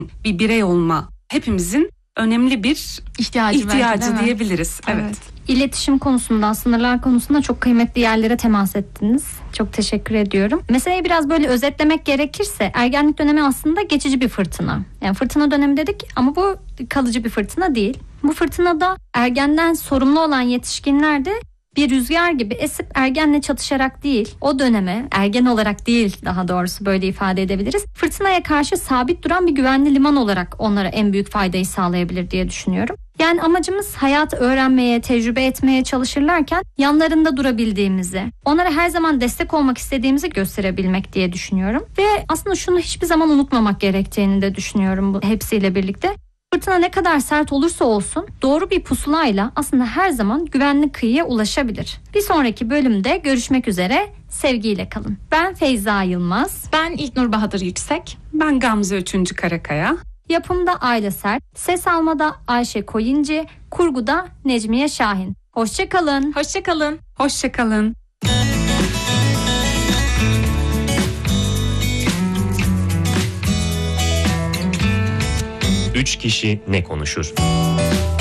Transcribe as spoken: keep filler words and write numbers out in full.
bir birey olma hepimizin önemli bir ihtiyacı, ihtiyacı belki, diyebiliriz. Evet. Evet. İletişim konusunda, sınırlar konusunda çok kıymetli yerlere temas ettiniz. Çok teşekkür ediyorum. Meseleyi biraz böyle özetlemek gerekirse, ergenlik dönemi aslında geçici bir fırtına. Yani fırtına dönemi dedik ama bu kalıcı bir fırtına değil. Bu fırtınada ergenden sorumlu olan yetişkinler de bir rüzgar gibi esip ergenle çatışarak değil, o döneme ergen olarak değil, daha doğrusu böyle ifade edebiliriz, fırtınaya karşı sabit duran bir güvenli liman olarak onlara en büyük faydayı sağlayabilir diye düşünüyorum. Yani amacımız hayatı öğrenmeye, tecrübe etmeye çalışırlarken yanlarında durabildiğimizi, onlara her zaman destek olmak istediğimizi gösterebilmek diye düşünüyorum. Ve aslında şunu hiçbir zaman unutmamak gerektiğini de düşünüyorum bu hepsiyle birlikte. Fırtına ne kadar sert olursa olsun doğru bir pusulayla aslında her zaman güvenli kıyıya ulaşabilir. Bir sonraki bölümde görüşmek üzere, sevgiyle kalın. Ben Feyza Yılmaz. Ben İlknur Bahadır Yüksek. Ben Gamze Üçüncü Karakaya. Yapımda Ayla Sert, ses almada Ayşe Koyuncu, kurguda Necmiye Şahin. Hoşça kalın. Hoşça kalın. Hoşça kalın. Üç kişi ne konuşur?